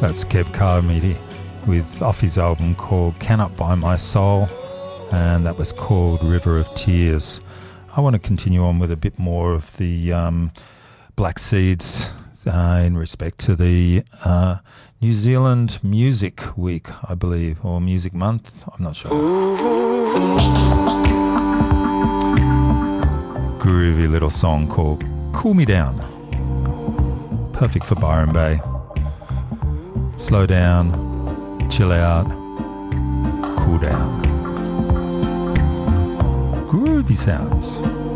That's Kev Carmody with off his album called Cannot Buy My Soul, and that was called River of Tears. I want to continue on with a bit more of the Black Seeds in respect to the New Zealand Music Week, I believe, or Music Month, I'm not sure. Groovy little song called Cool Me Down. Perfect for Byron Bay. Slow down, chill out, cool down. Groovy sounds.